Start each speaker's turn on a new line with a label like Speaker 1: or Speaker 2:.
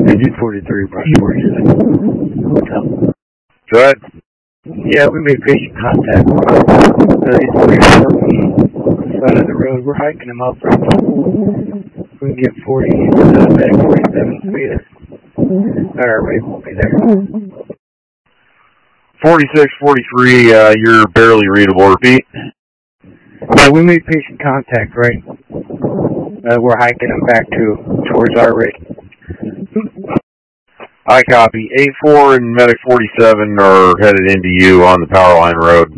Speaker 1: Engine 43, brush 47. Hotel.
Speaker 2: Go ahead.
Speaker 1: Yeah, we made patient contact. These boys are on the side of the road. We're hiking them up right now. We can get 40, back 47 speed. Our rate won't be there.
Speaker 2: 46, 43, you're barely readable. Repeat.
Speaker 1: Yeah, we made patient contact, right? We're hiking them back towards our rate.
Speaker 2: I copy. A4 and Medic 47 are headed into you on the Powerline Road.